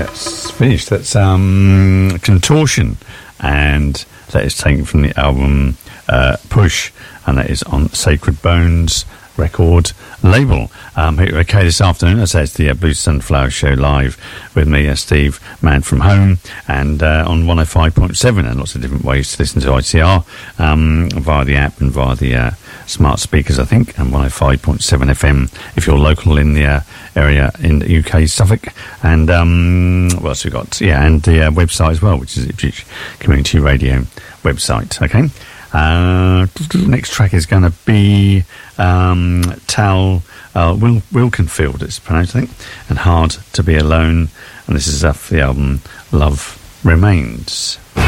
That's finished. That's Contortion, and that is taken from the album Push, and that is on Sacred Bones record label. Here okay this afternoon, as I say, it's the Blue Sunflower Show live with me, Steve, man from home, and on 105.7, and lots of different ways to listen to ICR via the app and via the smart speakers, I think, and 105.7 FM if you're local in the area in the UK, Suffolk, and what else we got? Yeah, and the website as well, which is Ipswich Community Radio website. Okay. Next track is going to be Tal Wilkenfield, it's pronounced, I think, and Hard to Be Alone, and this is off the album Love Remains.